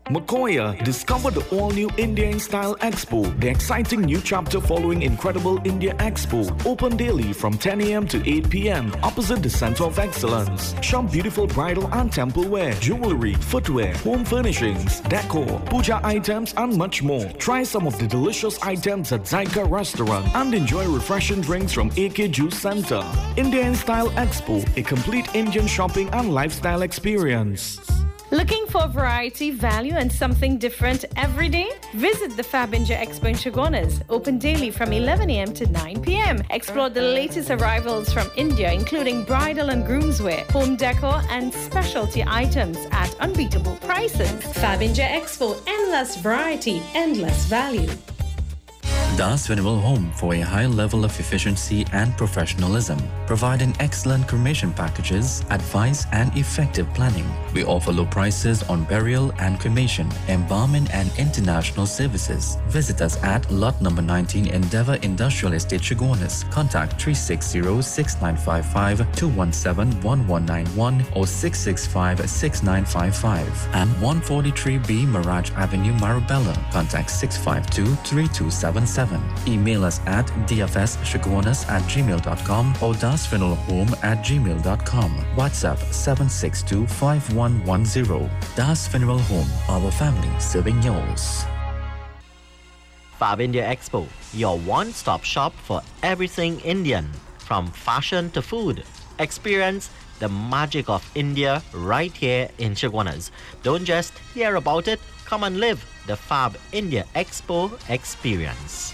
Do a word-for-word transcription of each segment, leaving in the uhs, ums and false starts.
Makoya, discover the all-new India in Style Expo, the exciting new chapter following Incredible India Expo. Open daily from ten a m to eight p m opposite the Center of Excellence. Shop beautiful bridal and temple wear, jewelry, footwear, home furnishings, decor, puja items and much more. Try some of the delicious items at Zyka Restaurant and enjoy refreshing drinks from A K Juice Center. India in Style Expo, a complete Indian shopping and lifestyle experience. Looking for variety, value, and something different every day? Visit the Fab India Expo in Chaguanas. Open daily from eleven a m to nine p m Explore the latest arrivals from India, including bridal and groomswear, home decor, and specialty items at unbeatable prices. Fab India Expo, endless variety, endless value. Das Venerable Home for a high level of efficiency and professionalism, providing excellent cremation packages, advice and effective planning. We offer low prices on burial and cremation, embalming and international services. Visit us at lot number nineteen Endeavour Industrial Estate, Chaguanas. Contact three six zero, six nine five five, two one seven, one one nine one or six six five, six nine five five. And one forty-three B Mirage Avenue, Marabella. Contact six five two, three two seven seven. Email us at d f s chaguanas at gmail dot com or dasfuneralhome at gmail dot com. WhatsApp seven six two, five one one zero. Das Funeral Home, our family serving yours. Fab India Expo, your one-stop shop for everything Indian, from fashion to food. Experience the magic of India right here in Chaguanas. Don't just hear about it, come and live the Fab India Expo experience.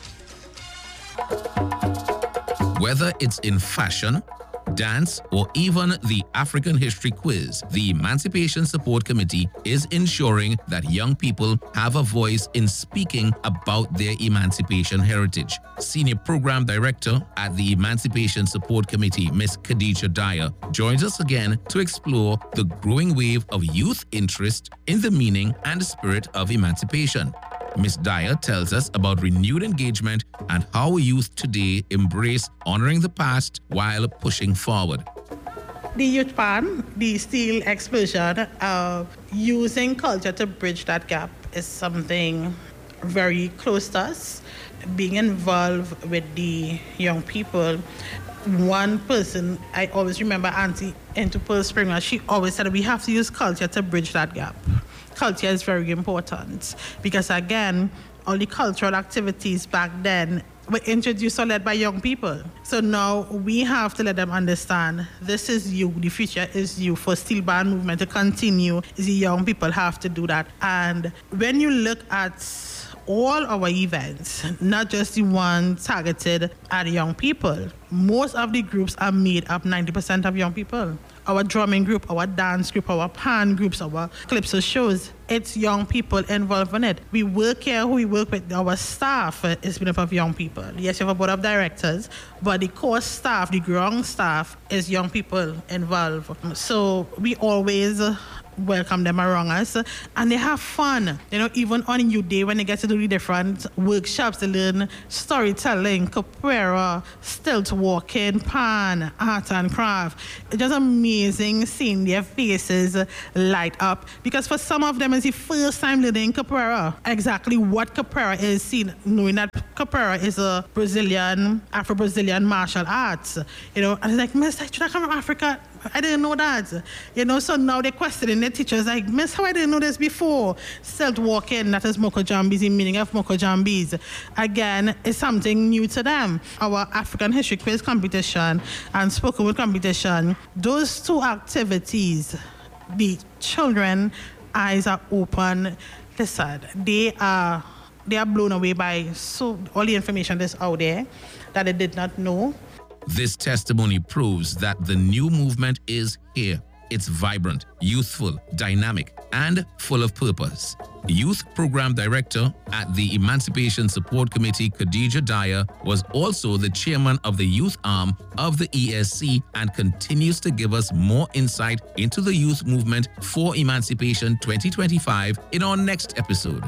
Whether it's in fashion, dance, or even the African History Quiz, the Emancipation Support Committee is ensuring that young people have a voice in speaking about their emancipation heritage. Senior Program Director at the Emancipation Support Committee, Miss Khadija Dyer, joins us again to explore the growing wave of youth interest in the meaning and spirit of emancipation. Miss Dyer tells us about renewed engagement and how youth today embrace honoring the past while pushing forward. The youth pan, the steel explosion of using culture to bridge that gap is something very close to us. Being involved with the young people, one person, I always remember Auntie into Pearl Springer, she always said we have to use culture to bridge that gap. Culture is very important because, again, all the cultural activities back then were introduced or led by young people. So now we have to let them understand this is you, the future is you. For Steel Band movement to continue, the young people have to do that. And when you look at all our events, not just the ones targeted at young people, most of the groups are made up ninety percent of young people. Our drumming group, our dance group, our pan groups, our calypso shows, it's young people involved in it. We work here, who we work with, our staff is made up of young people. Yes, you have a board of directors, but the core staff, the ground staff, is young people involved. So we always welcome them around us, and they have fun. You know, even on Youth Day, when they get to do the different workshops, they learn storytelling, capoeira, stilt walking, pan, art and craft. It's just amazing seeing their faces light up, because for some of them it's the first time learning capoeira. Exactly what capoeira is, seen, knowing that capoeira is a Brazilian, Afro-Brazilian martial arts. You know, and it's like, Miss, I come from Africa. I didn't know that. You know, so now they're questioning their teachers, like, Miss, how I didn't know this before? Stilt walking, that is Moko Jambis, the meaning of Moko Jambis. Again, it's something new to them. Our African History Quiz competition and spoken word competition, those two activities, the children eyes are open. Listen, they are they are blown away by so all the information that's out there that they did not know. This testimony proves that the new movement is here. It's vibrant, youthful, dynamic, and full of purpose. Youth Program Director at the Emancipation Support Committee, Khadija Dyer, was also the chairman of the youth arm of the E S C and continues to give us more insight into the youth movement for Emancipation twenty twenty-five in our next episode.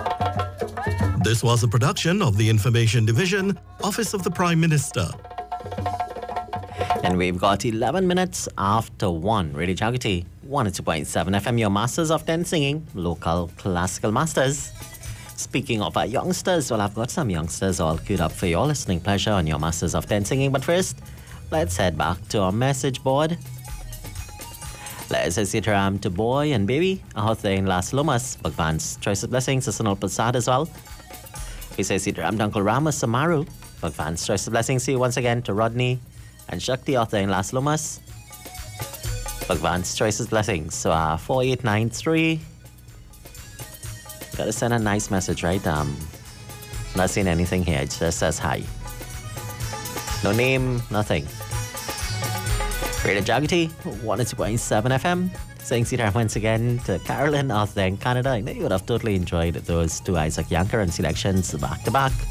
This was a production of the Information Division, Office of the Prime Minister. And we've got eleven minutes after one. Radio Jagati, one oh two point seven F M, your masters of ten singing, local classical masters. Speaking of our youngsters, well, I've got some youngsters all queued up for your listening pleasure on your masters of ten singing. But first, let's head back to our message board. Let's say sitaram to boy and baby, ahote in Las Lomas, Bhagwan's choice of blessings, Sunal Prasad as well. We say sitaram to Uncle Ramos Samaru, Bhagwan's choice of blessings. See you once again to Rodney and Shakti out there in Las Lomas. Bhagwan's choices blessings. So uh, four eight nine three. Gotta send a nice message, right? Um, not seeing anything here. It just says hi. No name, nothing. Radio Jagati, one oh two point seven F M. Saying sitaram once again to Carolyn out there in Canada. I know you would have totally enjoyed those two Isaac Yankaran selections back to back.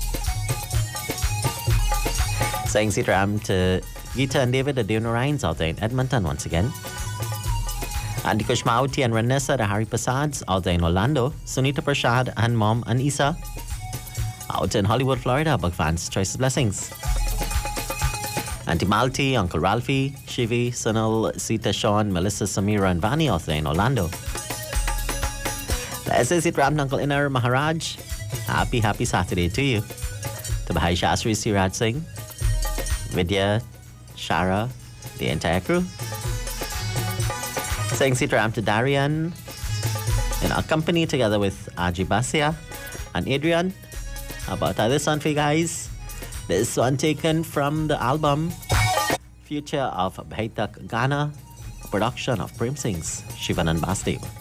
Saying sitaram to Geeta and David, the Dunarines out there in Edmonton once again. Andy Kushmauti and Ranessa, the Hari Prasads out there in Orlando. Sunita Prashad and Mom and Isa out in Hollywood, Florida. Bhagwan's choice of blessings. Auntie Malti, Uncle Ralphie, Shivi, Sunil, Sita, Sean, Melissa, Samira, and Vani out there in Orlando. Let's say sitaram Uncle Inner Maharaj. Happy, happy Saturday to you. To Bhai Shastri Siraj Singh, Vidya, Shara, the entire crew. Saying sitaram to Darian in our company together with Aji Basia and Adrian. How about this one for you guys? This one taken from the album Future of Bhaitak Ghana, a production of Prem Singh's Shivanand Basdev.